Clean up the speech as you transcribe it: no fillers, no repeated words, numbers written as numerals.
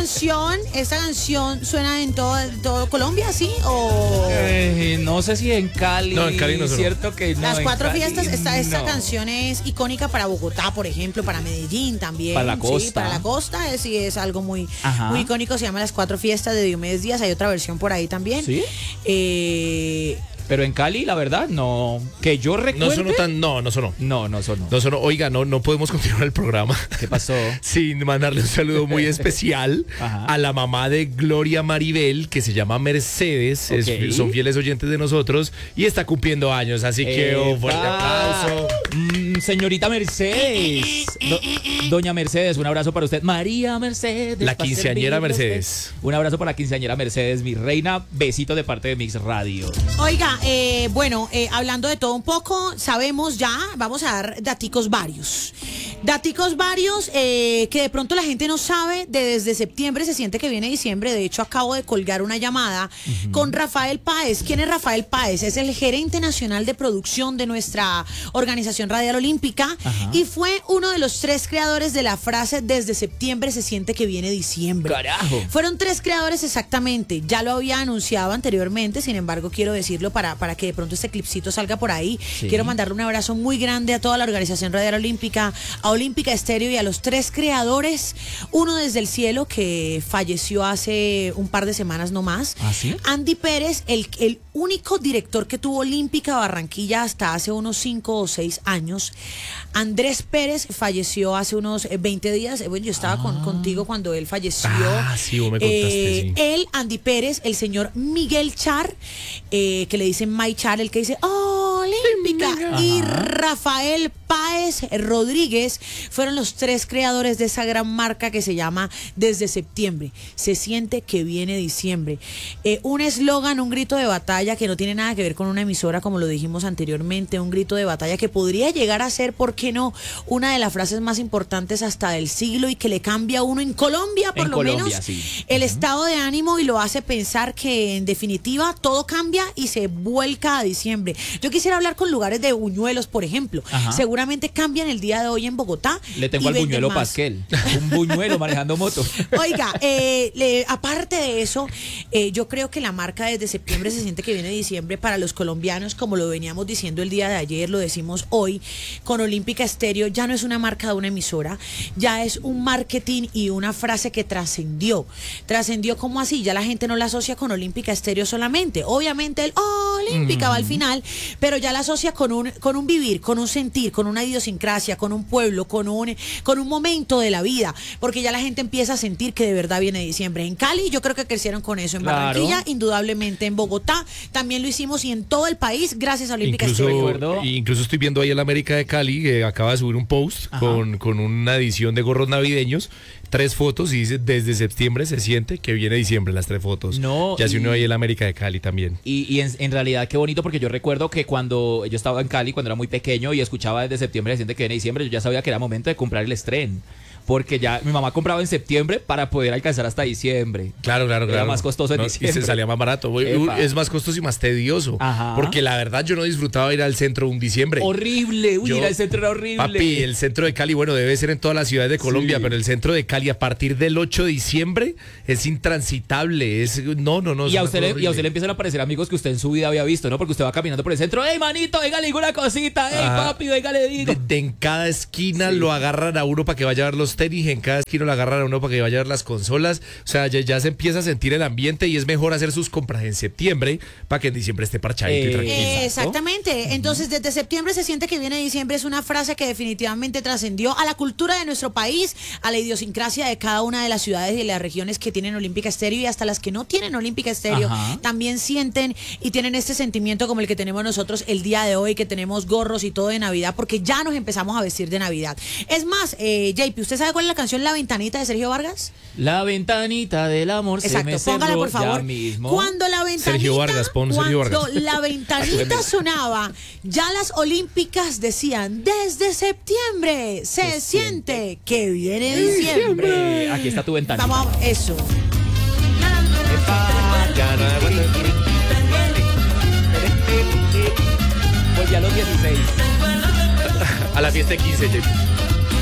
canción suena en todo Colombia, ¿sí? O no sé si en Cali. No, en Cali no es sonó. cierto que no. Las Cuatro Cali, Fiestas, esta no. canción es icónica para Bogotá, por ejemplo, para Medellín también. Para la Sí, costa. para la costa, sí, es algo muy Ajá. icónico. Se llama Las Cuatro Fiestas de Diomedes Díaz. Hay otra versión por ahí también. ¿Sí? Pero en Cali, la verdad, no. Que yo recuerde. No sonó tan. No sonó. No sonó. No sonó. Oiga, no podemos continuar el programa. ¿Qué pasó? Sin mandarle un saludo muy especial Ajá. a la mamá de Gloria Maribel, que se llama Mercedes. Ok. Son fieles oyentes de nosotros y está cumpliendo años. Así que un fuerte aplauso. Señorita Mercedes. Doña Mercedes, un abrazo para usted. María Mercedes. La pa' quinceañera servirle a usted. Mercedes. Un abrazo para la quinceañera Mercedes, mi reina. Besito de parte de Mix Radio. Oiga, hablando de todo un poco, sabemos ya, vamos a dar daticos varios. Que de pronto la gente no sabe, desde septiembre se siente que viene diciembre. De hecho, acabo de colgar una llamada con Rafael Páez. ¿Quién es Rafael Páez? Es el gerente nacional de producción de nuestra organización radial olímpica. Ajá. Y fue uno de los 3 creadores de la frase desde septiembre se siente que viene diciembre. ¡Carajo! Fueron 3 creadores exactamente. Ya lo había anunciado anteriormente, sin embargo quiero decirlo para que de pronto este clipcito salga por ahí. Sí. Quiero mandarle un abrazo muy grande a toda la organización radial olímpica, a Olímpica Estéreo y a los 3 creadores. Uno desde el cielo que falleció hace un par de semanas no más. ¿Ah, sí? Andy Pérez, el único director que tuvo Olímpica Barranquilla hasta hace unos 5 o 6 años. Andrés Pérez falleció hace unos 20 días. Bueno, yo estaba contigo cuando él falleció. Sí, vos me contaste, sí. Él, Andy Pérez, el señor Miguel Char, que le dicen May Char, el que dice Olímpica, y Rafael Páez Rodríguez fueron los 3 creadores de esa gran marca que se llama Desde Septiembre. Se siente que viene diciembre. Un eslogan, un grito de batalla que no tiene nada que ver con una emisora, como lo dijimos anteriormente, un grito de batalla que podría llegar a ser, ¿por qué no?, una de las frases más importantes hasta del siglo y que le cambia a uno en Colombia, por En lo Colombia, menos, sí. el estado de ánimo y lo hace pensar que en definitiva todo cambia y se vuelca a diciembre. Yo quisiera hablar con lugares de buñuelos, por ejemplo. Ajá. Seguramente cambian el día de hoy en Bogotá. Le tengo y al venden buñuelo más. Pasquel. Un buñuelo manejando moto. Oiga, aparte de eso, yo creo que la marca Desde Septiembre se siente que viene diciembre para los colombianos, como lo veníamos diciendo el día de ayer, lo decimos hoy, con Olímpica Estéreo, ya no es una marca de una emisora, ya es un marketing y una frase que trascendió. Trascendió como así, ya la gente no la asocia con Olímpica Estéreo solamente. Obviamente el Olímpica va al final, pero ya la asocia con un vivir, con un sentir, con una idiosincrasia, con un pueblo, con un momento de la vida, porque ya la gente empieza a sentir que de verdad viene diciembre. En Cali yo creo que crecieron con eso, en Claro. Barranquilla indudablemente, en Bogotá también lo hicimos y en todo el país gracias a Olímpica Estéreo. recuerdo. Incluso estoy viendo ahí en la América de Cali, que acaba de subir un post con una edición de gorros navideños, 3 fotos y dice desde septiembre se siente que viene diciembre, las 3 fotos. No, ya se unió ahí en la América de Cali también. Y en realidad qué bonito, porque yo recuerdo que cuando yo estaba en Cali, cuando era muy pequeño y escuchaba desde septiembre se siente que viene diciembre, yo ya sabía que era momento de comprar el estreno. Porque ya mi mamá compraba en septiembre para poder alcanzar hasta diciembre. Claro. Era más costoso en Y diciembre. se salía más barato. Epa. Es más costoso y más tedioso. Ajá. Porque la verdad yo no disfrutaba ir al centro un diciembre. Horrible. Uy, Yo- ir al centro era horrible. Papi, el centro de Cali, bueno, debe ser en todas las ciudades de Colombia, Sí. pero el centro de Cali a partir del 8 de diciembre es intransitable. No. Y a es usted, le horrible. empiezan a aparecer amigos que usted en su vida había visto, ¿no? Porque usted va caminando por el centro. ¡Ey, manito! Venga, le digo una cosita. ¡Ey, Ajá. papi! Venga, le digo. En cada esquina Sí. lo agarran a uno para que vaya a ver los tenis, en cada esquina lo agarran a uno para que vaya a ver las consolas. O sea, ya se empieza a sentir el ambiente y es mejor hacer sus compras en septiembre para que en diciembre esté parchadito y tranquilo. Exactamente. Entonces, desde septiembre se siente que viene diciembre es una frase que definitivamente trascendió a la cultura de nuestro país, a la idiosincrasia de cada una de las ciudades y de las regiones que tienen Olímpica Estéreo y hasta las que no tienen Olímpica Estéreo Ajá. también sienten y tienen este sentimiento como el que tenemos nosotros el día de hoy, que tenemos gorros y todo de Navidad, porque ya nos empezamos a vestir de Navidad. Es más, JP, ¿usted sabe cuál es la canción La Ventanita de Sergio Vargas? La ventanita del amor se Exacto, me póngala cerró por favor. ya mismo. Cuando la ventanita, Sergio Vargas, pon Sergio cuando Vargas. la ventanita sonaba, ya las olímpicas decían, desde septiembre se siente que viene diciembre. Aquí está tu ventana. Vamos, eso. Pues ya los 16. A la fiesta de 15, JP.